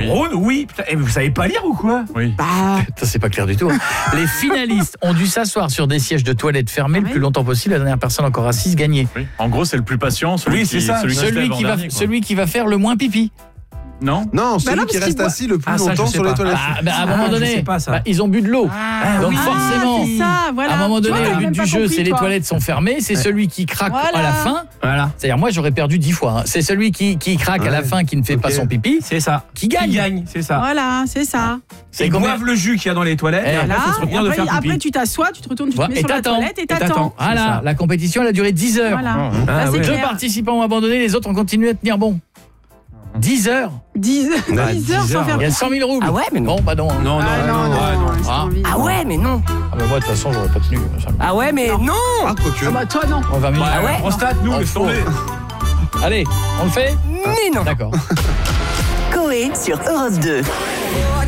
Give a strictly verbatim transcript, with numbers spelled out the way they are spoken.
Oui. Rhône, oui. Putain, et vous savez pas lire ou quoi? Oui. Bah, Ça, c'est pas clair du tout. Les finalistes ont dû s'asseoir sur des sièges de toilettes fermés Ah le oui. plus longtemps possible. La dernière personne encore assise gagnait. Oui. En gros, c'est le plus patient, celui Oui, qui, c'est ça. celui qui, se Celui lève en qui, va, dernier, quoi. celui qui va faire le moins pipi. Non. Non, celui non, qui parce reste qu'il assis le plus Ah, ça, longtemps je sais sur les pas. toilettes. Ah, ben, à un Ah, moment je donné, sais pas, ça. bah, ils ont bu de l'eau. Ah, Donc oui. forcément, Ah, c'est ça, voilà. à un moment donné, Tu vois, le t'as but même du pas jeu, compris, c'est les toi. toilettes sont fermées. C'est celui qui craque Voilà. à la fin. Voilà. C'est-à-dire, moi, j'aurais perdu dix fois. hein. C'est celui qui, qui craque à la Ouais. fin, qui ne fait pas Ok. son pipi, C'est ça. qui gagne. Qui gagne, c'est ça. Voilà, c'est ça. C'est Ils combien boivent le jus qu'il y a dans les toilettes. Eh, Et après, Voilà. il faut se Et retenir de après, faire pipi. après, tu t'assois, tu te retournes, tu te Voilà. mets Et sur la t'attends. toilette et Et t'attends. t'attends. Voilà, la compétition, elle a duré dix heures. Voilà. Ah, Là, c'est ouais. Deux clair. participants ont abandonné, les autres ont continué à tenir bon. dix heures. dix Ouais, dix heures dix sans heures, faire Il y a cent mille roubles. Ah ouais, mais non. Bon, bah non. Non, non, Ah, non, non, ouais, non. j'ai Ah. envie. Ah ouais, mais non. Ah bah moi, de toute façon, j'aurais pas tenu. ça me- Ah ouais, mais non. Ah, quoique. Ah bah toi non. On va venir. Ah ouais. Prostate, nous, Oh, laisse faut. tomber. Allez, on le fait Mais non. D'accord. Coé sur Europe deux.